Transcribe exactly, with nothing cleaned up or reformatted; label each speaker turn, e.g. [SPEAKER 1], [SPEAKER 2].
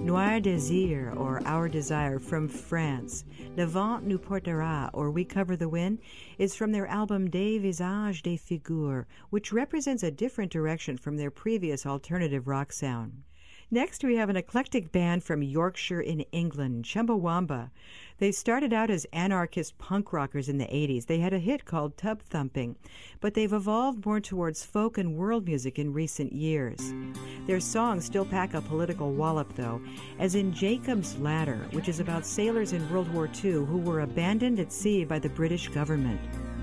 [SPEAKER 1] Noir Désir, or Our Desire, from France. Le Vent nous portera, or We Cover the Wind, is from their album Des Visages des Figures, which represents a different direction from their previous alternative rock sound. Next, we have an eclectic band from Yorkshire in England, Chumbawamba. They started out as anarchist punk rockers in the eighties. They had a hit called Tub Thumping, but they've evolved more towards folk and world music in recent years. Their songs still pack a political wallop, though, as in Jacob's Ladder, which is about sailors in World War Two who were abandoned at sea by the British government.